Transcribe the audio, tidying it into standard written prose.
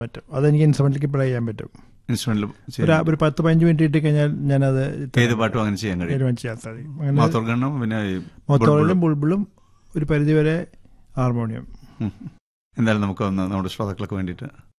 പറ്റും. അതെനിക്ക് ഇൻസ്ട്രുമെന്റിലേക്ക് പ്ലേ ചെയ്യാൻ പറ്റും. ഇൻസ്ട്രുമെന്റിൽ ഒരു 10-15 മിനിറ്റ് ഇട്ട് കഴിഞ്ഞാൽ ഞാനത് ഏത് പാട്ടും അങ്ങനെ ചെയ്യാൻ കഴിയും. മൗത്തോർഗനും പിന്നെ മൗത്തോർഗനും ബുൾബിളും ഒരു പരിധിവരെ ഹാർമോണിയം. എന്തായാലും നമുക്ക് ഒന്ന് നമ്മുടെ ശ്രോതാക്കൾക്ക് വേണ്ടിയിട്ട്